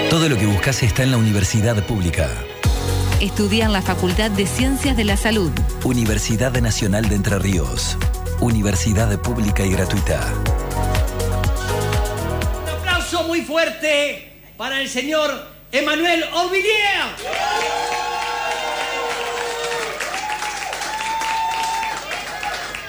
Todo lo que buscas está en la Universidad Pública. Estudia en la Facultad de Ciencias de la Salud. Universidad Nacional de Entre Ríos. Universidad pública y gratuita. Un aplauso muy fuerte para el señor Emmanuel Orvilliers.